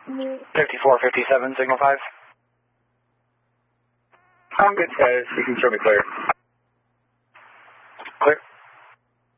5457, signal 5. I'm good, guys. You can show me clear. Clear.